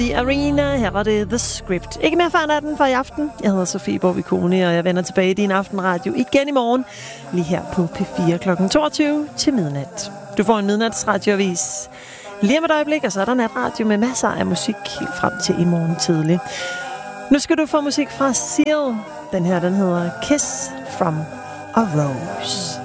The Arena, her var det The Script. Ikke mere før natten for i aften. Jeg hedder Sofie Borg-Vikone, og jeg vender tilbage i din aftenradio igen i morgen. Lige her på P4 kl. 22 til midnat. Du får en midnatsradioavis lige om et øjeblik, og så er der natradio med masser af musik helt frem til i morgen tidlig. Nu skal du få musik fra Seal. Den her, den hedder Kiss from a Rose.